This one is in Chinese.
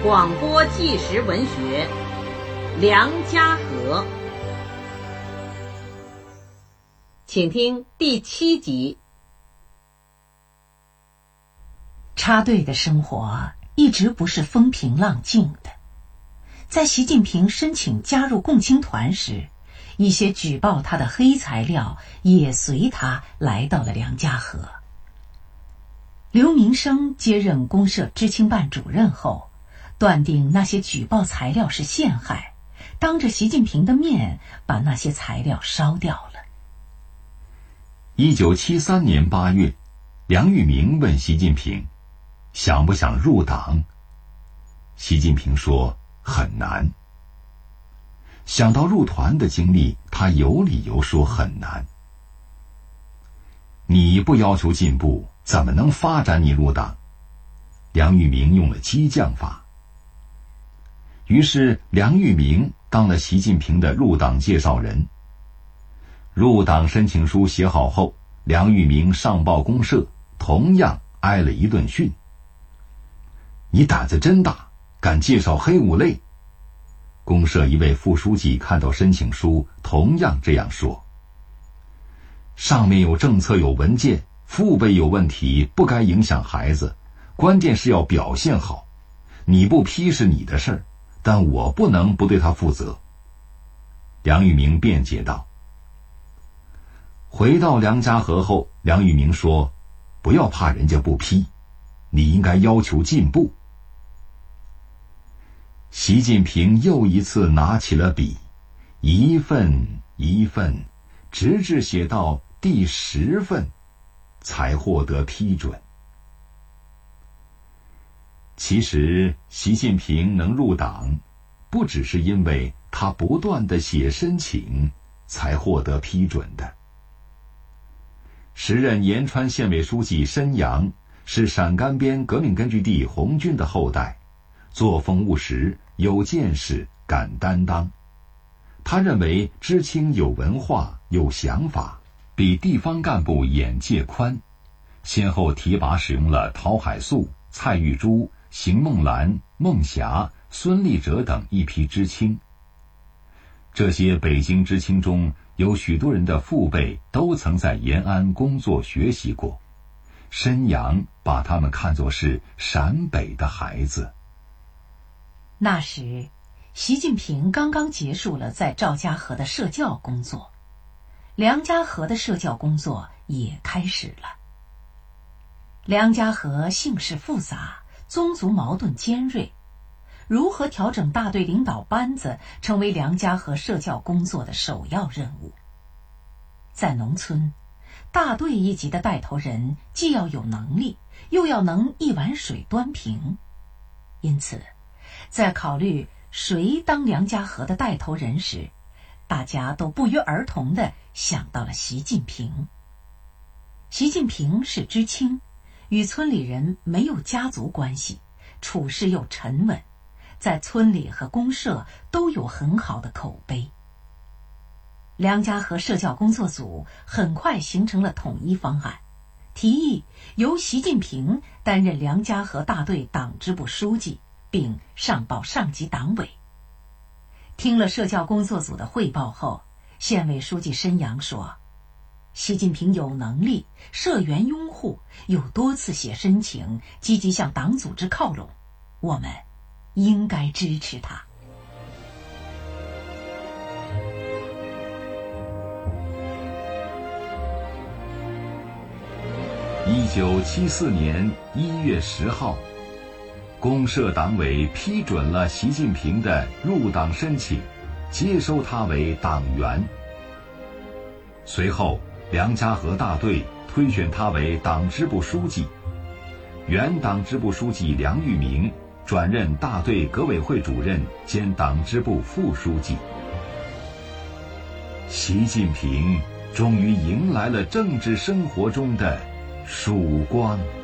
广播纪实文学《梁家河》，请听第7集。 插队的生活一直不是风平浪静的。在习近平申请加入共青团时，一些举报他的黑材料也随他来到了梁家河。刘明生接任公社知青办主任后，断定那些举报材料是陷害，当着习近平的面把那些材料烧掉了。 1973年8月，梁玉明问习近平想不想入党。习近平说很难。想到入团的经历，他有理由说很难。你不要求进步，怎么能发展你入党？梁玉明用了激将法。于是梁玉明当了习近平的入党介绍人。入党申请书写好后，梁玉明上报公社，同样挨了一顿训。你胆子真大，敢介绍黑五类。公社一位副书记看到申请书，同样这样说：上面有政策有文件，父辈有问题不该影响孩子，关键是要表现好。你不批是你的事儿，但我不能不对他负责。梁玉明辩解道。回到梁家河后，梁玉明说：不要怕人家不批，你应该要求进步。习近平又一次拿起了笔，一份一份，直至写到第10份，才获得批准。其实习近平能入党，不只是因为他不断地写申请才获得批准的。时任延川县委书记申阳是陕甘边革命根据地红军的后代，作风务实，有见识，敢担当。他认为知青有文化有想法，比地方干部眼界宽，先后提拔使用了陶海素、蔡玉珠、邢梦兰、孟霞、孙立哲等一批知青。这些北京知青中有许多人的父辈都曾在延安工作学习过，申阳把他们看作是陕北的孩子。 那时习近平刚刚结束了在赵家河的社教工作，梁家河的社教工作也开始了。梁家河姓氏复杂，宗族矛盾尖锐，如何调整大队领导班子成为梁家河社教工作的首要任务。在农村，大队一级的带头人既要有能力，又要能一碗水端平。因此在考虑谁当梁家河的带头人时，大家都不约而同地想到了习近平。习近平是知青，与村里人没有家族关系，处事又沉稳，在村里和公社都有很好的口碑。梁家河社教工作组很快形成了统一方案，提议由习近平担任梁家河大队党支部书记，并上报上级党委。听了社教工作组的汇报后，县委书记申阳说：习近平有能力，社员拥护，有多次写申请，积极向党组织靠拢，我们应该支持他。 1974年1月10号，公社党委批准了习近平的入党申请，接收他为党员。随后梁家河大队推选他为党支部书记，原党支部书记梁玉明转任大队革委会主任兼党支部副书记。习近平终于迎来了政治生活中的曙光。